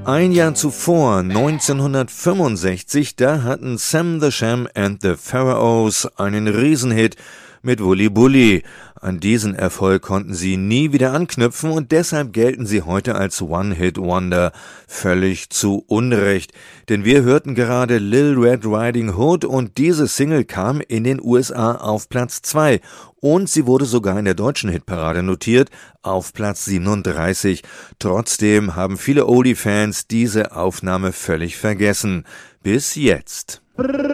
Ein Jahr zuvor, 1965, da hatten Sam the Sham and the Pharaohs einen Riesenhit mit Wully Bully. An diesen Erfolg konnten sie nie wieder anknüpfen und deshalb gelten sie heute als One-Hit-Wonder. Völlig zu Unrecht, denn wir hörten gerade Lil Red Riding Hood und diese Single kam in den USA auf Platz 2 und sie wurde sogar in der deutschen Hitparade notiert auf Platz 37. Trotzdem haben viele Oldie-Fans diese Aufnahme völlig vergessen. Bis jetzt.